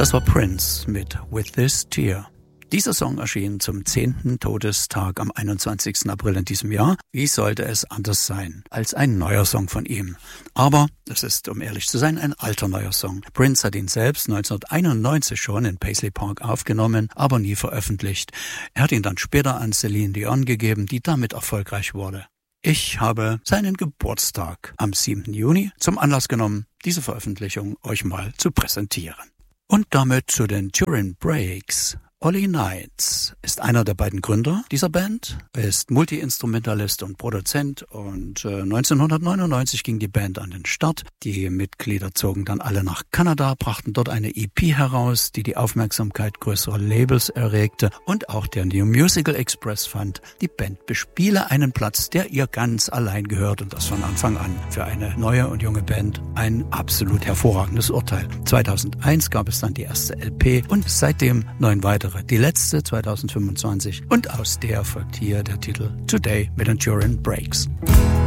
Das war Prince mit With This Tear. Dieser Song erschien zum 10. Todestag am 21. April in diesem Jahr. Wie sollte es anders sein als ein neuer Song von ihm? Aber es ist, um ehrlich zu sein, ein alter neuer Song. Prince hat ihn selbst 1991 schon in Paisley Park aufgenommen, aber nie veröffentlicht. Er hat ihn dann später an Celine Dion gegeben, die damit erfolgreich wurde. Ich habe seinen Geburtstag am 7. Juni zum Anlass genommen, diese Veröffentlichung euch mal zu präsentieren. Und damit zu den Turin Breaks. Ollie Knights ist einer der beiden Gründer dieser Band, er ist Multi-Instrumentalist und Produzent und 1999 ging die Band an den Start. Die Mitglieder zogen dann alle nach Kanada, brachten dort eine EP heraus, die die Aufmerksamkeit größerer Labels erregte und auch der New Musical Express fand, die Band bespiele einen Platz, der ihr ganz allein gehört und das von Anfang an. Für eine neue und junge Band ein absolut hervorragendes Urteil. 2001 gab es dann die erste LP und seitdem 9 weitere. Die letzte 2025 und aus der folgt hier der Titel Today mit den Turin Breaks.